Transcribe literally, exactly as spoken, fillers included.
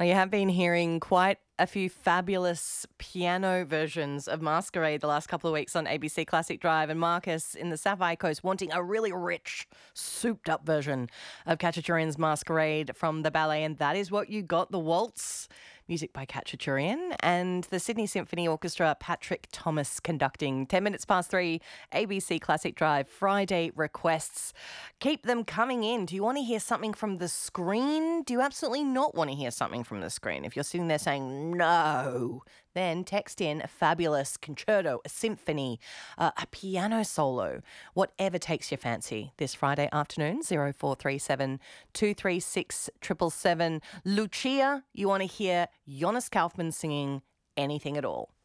Now, you have been hearing quite a few fabulous piano versions of Masquerade the last couple of weeks on A B C Classic Drive, and Marcus in the Sapphire Coast wanting a really rich, souped-up version of Khachaturian's Masquerade from the ballet, and that is what you got, the waltz. Music by Khachaturian and the Sydney Symphony Orchestra, Patrick Thomas conducting. ten minutes past three, A B C Classic Drive, Friday requests. Keep them coming in. Do you want to hear something from the screen? Do you absolutely not want to hear something from the screen? If you're sitting there saying no, then text in a fabulous concerto, a symphony, uh, a piano solo, whatever takes your fancy this Friday afternoon, zero four three seven, two three six, seven seven seven. Lucia, you want to hear Jonas Kaufmann singing anything at all.